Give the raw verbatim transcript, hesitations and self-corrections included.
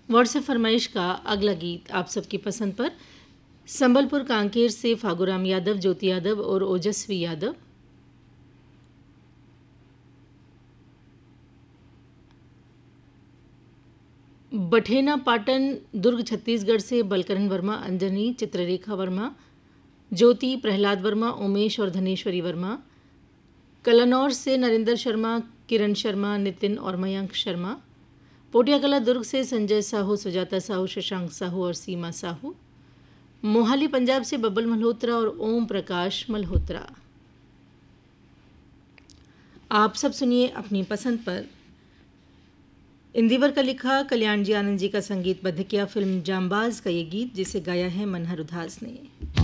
WhatsApp फरमाइश का अगला गीत आप सबकी पसंद पर संबलपुर कांकेर से फागुराम यादव, ज्योति यादव और ओजस्वी यादव। बठेना पाटन दुर्ग छत्तीसगढ़ से बलकरण वर्मा, अंजनी, चित्ररेखा वर्मा, ज्योति, प्रहलाद वर्मा, उमेश और धनेश्वरी वर्मा। कलानौर से नरेंद्र शर्मा, किरण शर्मा, नितिन और मयंक शर्मा। पोटियाकला दुर्ग से संजय साहू, सुजाता साहू, शशांक साहू और सीमा साहू। मोहाली पंजाब से बबल मल्होत्रा और ओम प्रकाश मल्होत्रा। आप सब सुनिए अपनी पसंद पर इंदिवर का लिखा, कल्याण जी आनंद जी का संगीतबद्ध किया फिल्म जांबाज का ये गीत, जिसे गाया है मनहर उधास ने।